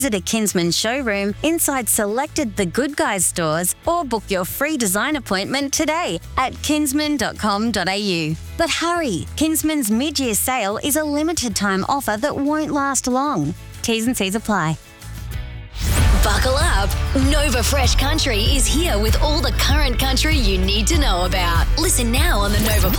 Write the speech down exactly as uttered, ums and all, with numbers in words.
Visit a Kinsman showroom inside selected The Good Guys stores or book your free design appointment today at kinsman dot com dot a u. But hurry, Kinsman's mid-year sale is a limited time offer that won't last long. T's and C's apply. Buckle up. Nova Fresh Country is here with all the current country you need to know about. Listen now on the Nova